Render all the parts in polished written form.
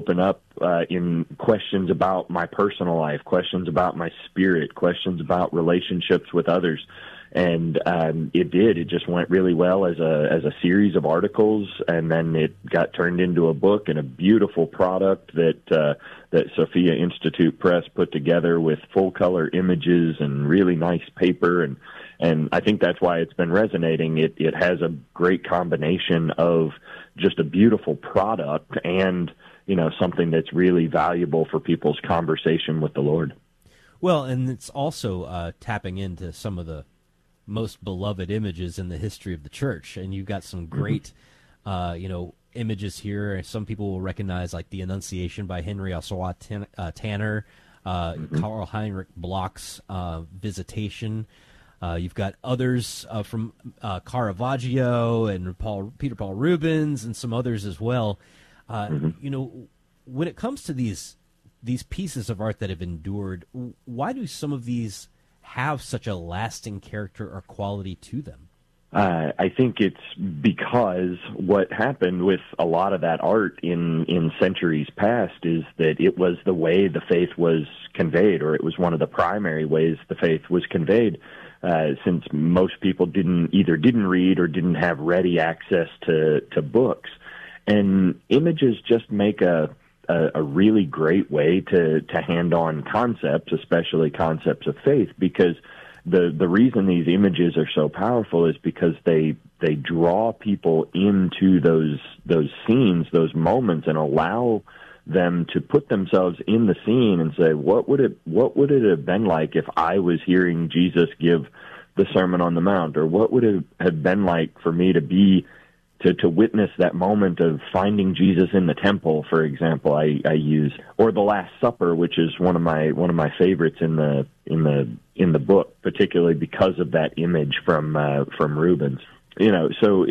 open up in questions about my personal life, questions about my spirit, questions about relationships with others. And it just went really well as a series of articles, and then it got turned into a book and a beautiful product that Sophia Institute Press put together with full color images and really nice paper, and I think that's why it's been resonating. It has a great combination of just a beautiful product and, something that's really valuable for people's conversation with the Lord. Well, and it's also tapping into some of the most beloved images in the history of the church, and you've got some great images here. Some people will recognize, like the Annunciation by Henry Ossawa Tanner, Karl Heinrich Bloch's Visitation. You've got others from Caravaggio and Peter Paul Rubens and some others as well. When it comes to these pieces of art that have endured, why do some of these have such a lasting character or quality to them? I think it's because what happened with a lot of that art in centuries past is that it was the way the faith was conveyed, or it was one of the primary ways the faith was conveyed, since most people didn't read or didn't have ready access to books. And images just make a really great way to hand on concepts, especially concepts of faith, because the reason these images are so powerful is because they draw people into those scenes, those moments, and allow them to put themselves in the scene and say, what would it have been like if I was hearing Jesus give the Sermon on the Mount, or what would it have been like for me to witness that moment of finding Jesus in the temple, for example. I use, or the Last Supper, which is one of my favorites in the book, particularly because of that image from Rubens. So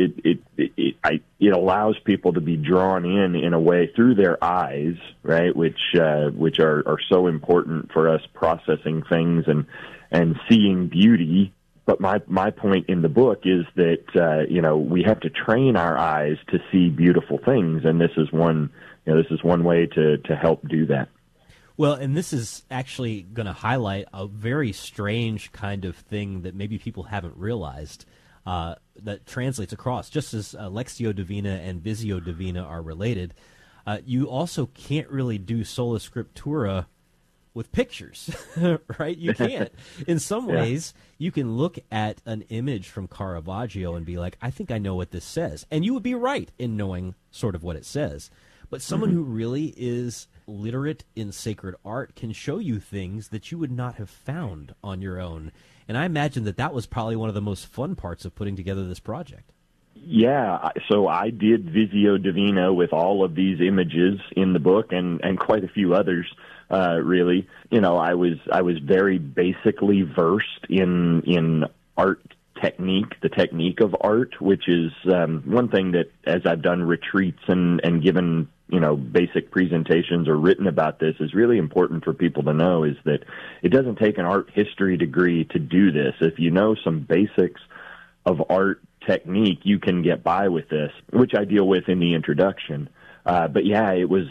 it allows people to be drawn in a way through their eyes, right? Which are so important for us processing things and seeing beauty. But my point in the book is that we have to train our eyes to see beautiful things, and this is one way to help do that. Well, and this is actually going to highlight a very strange kind of thing that maybe people haven't realized that translates across. Just as Lectio Divina and Visio Divina are related, you also can't really do Sola Scriptura with pictures, right? You can't. In some ways, you can look at an image from Caravaggio and be like, I think I know what this says. And you would be right in knowing sort of what it says. But someone who really is literate in sacred art can show you things that you would not have found on your own. And I imagine that was probably one of the most fun parts of putting together this project. Yeah, so I did Visio Divina with all of these images in the book and quite a few others. Really, I was very basically versed in art technique, the technique of art, which is one thing that, as I've done retreats and given basic presentations or written about this, is really important for people to know, is that it doesn't take an art history degree to do this. If you know some basics of art technique, you can get by with this, which I deal with in the introduction. But yeah, it was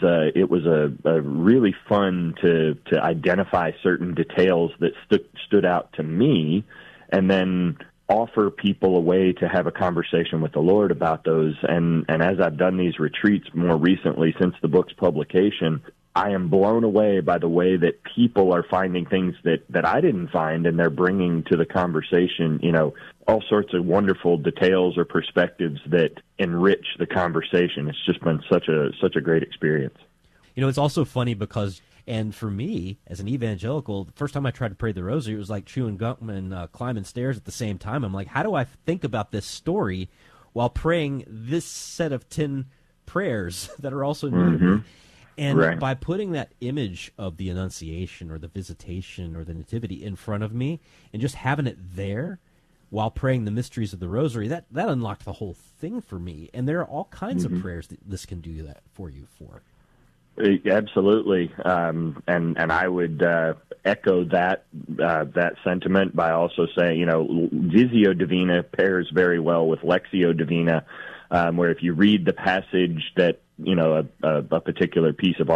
a really fun to identify certain details that stood out to me, and then offer people a way to have a conversation with the Lord about those. And as I've done these retreats more recently since the book's publication, I am blown away by the way that people are finding things that I didn't find, and they're bringing to the conversation, all sorts of wonderful details or perspectives that enrich the conversation. It's just been such a great experience. It's also funny because, and for me, as an evangelical, the first time I tried to pray the rosary, it was like chewing gum and climbing stairs at the same time. I'm like, how do I think about this story while praying this set of 10 prayers that are also new to me? And by putting that image of the Annunciation or the Visitation or the Nativity in front of me and just having it there while praying the mysteries of the Rosary, that unlocked the whole thing for me. And there are all kinds of prayers that this can do that for you for. Absolutely, and I would echo that sentiment by also saying, Visio Divina pairs very well with Lectio Divina, where if you read the passage that a particular piece of